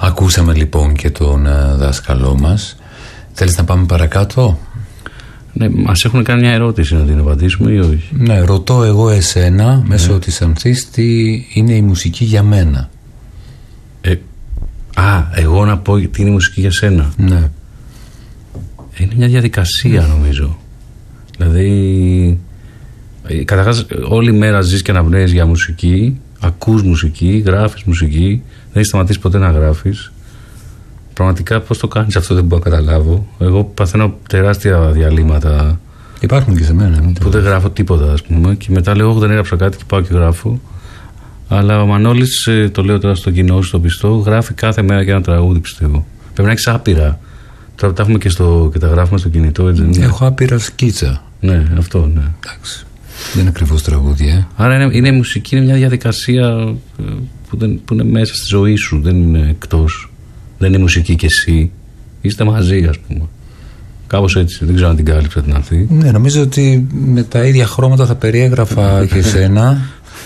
Ακούσαμε λοιπόν και τον δάσκαλό μας. Θέλεις να πάμε παρακάτω? Ναι, μας έχουν κάνει μια ερώτηση να την απαντήσουμε ή όχι? Ναι, ρωτώ εγώ εσένα μέσω της Ανθής τι είναι η μουσική για μένα. Εγώ να πω τι είναι η μουσική για σένα? Ναι. Είναι μια διαδικασία νομίζω. Δηλαδή καταρχάς όλη μέρα ζεις και αναπνέεις για μουσική, ακούς μουσική, γράφεις μουσική, δεν έχεις σταματήσει ποτέ να γράφεις. Πραγματικά πώς το κάνεις αυτό δεν μπορώ να καταλάβω. Εγώ παθαίνω τεράστια διαλύματα. Υπάρχουν και σε μένα. Που δεν γράφω τίποτα, ας πούμε, και μετά λέω: δεν έγραψα κάτι και πάω και γράφω. Αλλά ο Μανώλης, το λέω τώρα στο κοινό, στο πιστό, γράφει κάθε μέρα και ένα τραγούδι, πιστεύω. Πρέπει να έχεις άπειρα. Τώρα τα έχουμε και τα γράφουμε στο κινητό, έτσι δεν είναι? Έχω άπειρα σκίτσα. Ναι, αυτό, ναι. Εντάξει. Δεν είναι ακριβώς τραγούδι, Άρα είναι μουσική, είναι μια διαδικασία που είναι μέσα στη ζωή σου, δεν είναι εκτός. Δεν είναι μουσική και εσύ. Είστε μαζί, ας πούμε. Κάπως έτσι. Δεν ξέρω αν την κάλυψα την Ανθή. Ναι, νομίζω ότι με τα ίδια χρώματα θα περιέγραφα και εσένα.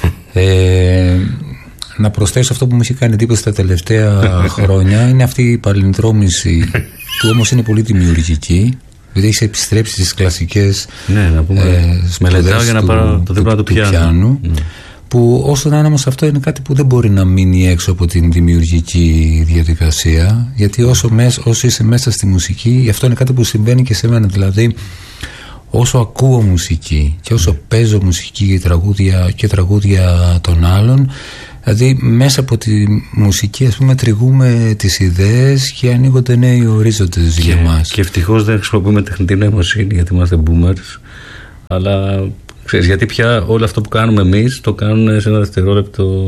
Να προσθέσω αυτό που μου έχει κάνει εντύπωση τα τελευταία χρόνια. Είναι αυτή η παλινδρόμηση που όμως είναι πολύ δημιουργική. Δηλαδή έχει επιστρέψει στις κλασικές. Ναι, να πούμε. Μελετάω για να πάρω το δίπλα του πιάνου. Που όσο να είναι όμως αυτό είναι κάτι που δεν μπορεί να μείνει έξω από την δημιουργική διαδικασία, γιατί όσο είσαι μέσα στη μουσική, αυτό είναι κάτι που συμβαίνει και σε μένα. Δηλαδή όσο ακούω μουσική και όσο παίζω μουσική και τραγούδια των άλλων, δηλαδή μέσα από τη μουσική, ας πούμε, τριγούμε τις ιδέες και ανοίγονται νέοι ορίζοντες για μας. Και ευτυχώς δεν χρησιμοποιούμε τεχνητή νοημοσύνη, γιατί είμαστε boomers, αλλά ξέρεις, γιατί πια όλο αυτό που κάνουμε εμείς το κάνουν σε ένα δευτερόλεπτο.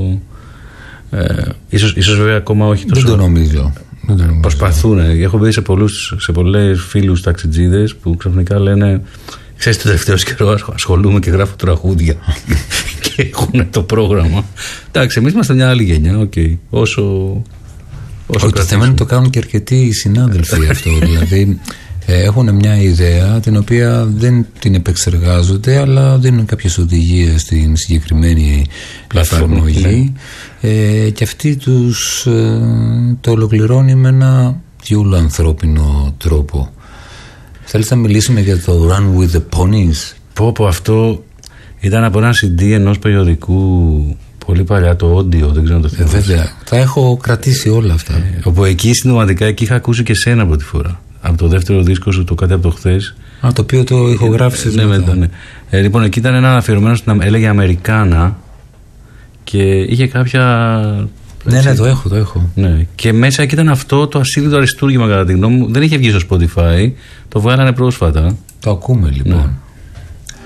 Ίσως βέβαια ακόμα όχι τόσο. Δεν το νομίζω. Προσπαθούν. Έχω δει σε πολλές φίλους ταξιτζίδες που ξαφνικά λένε: ξέρεις, το τελευταίο καιρό ασχολούμαι και γράφω τραγούδια. Και έχουν το πρόγραμμα. Εντάξει, εμείς είμαστε μια άλλη γενιά. Όσο το θέμα είναι το κάνουν και αρκετοί συνάδελφοι αυτό. Δηλαδή έχουν μια ιδέα την οποία δεν την επεξεργάζονται, αλλά δίνουν κάποιες οδηγίες στην συγκεκριμένη εφαρμογή, και αυτή το ολοκληρώνει με ένα διόλου ανθρώπινο τρόπο. Θέλεις να μιλήσουμε για το Run with the Ponies? Πω, αυτό ήταν από ένα CD ενός περιοδικού πολύ παλιά, το Audio, δεν ξέρω αν το θυμάσαι. Βέβαια, τα έχω κρατήσει όλα αυτά. Όπου εκεί συντοματικά είχα ακούσει και σένα πρώτη φορά. Από το δεύτερο δίσκο σου, το Κάτι από το χθες. Το οποίο το ηχογράφησες. Ναι, μετά. Ναι. Λοιπόν, εκεί ήταν ένα αφιερωμένο στην, έλεγε Αμερικάνα, και είχε κάποια. Ναι, το έχω. Ναι. Και μέσα εκεί ήταν αυτό το ασύλληπτο αριστούργημα, κατά τη γνώμη μου. Δεν είχε βγει στο Spotify. Το βγάλανε πρόσφατα. Το ακούμε λοιπόν. Ναι.